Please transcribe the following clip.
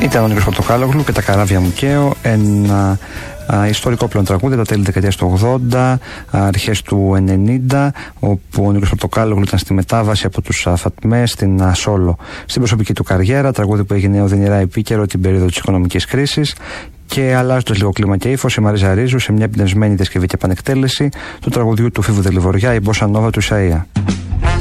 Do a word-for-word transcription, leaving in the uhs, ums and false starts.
Ήταν ο Νίκος Πορτοκάλογλου και τα Καράβια μου Καίω, ένα α, ιστορικό πλέον τραγούδι τα τέλη δεκαετίας του ογδόντα, αρχές του ενενήντα, όπου ο Νίκος Πορτοκάλογλου ήταν στη μετάβαση από τους Φατμέ στην α, Σόλο. Στην προσωπική του καριέρα, τραγούδι που έγινε οδυνηρά επίκαιρο την περίοδο της οικονομικής κρίσης. Και αλλάζοντας λίγο κλίμα και ύφος, η Μαρίζα Ρίζου σε μια εμπνευσμένη διασκευή και επανεκτέλεση του τραγουδιού του Φίβου Δελιβοριά, η Μπόσα Νόβα του Ισαΐα.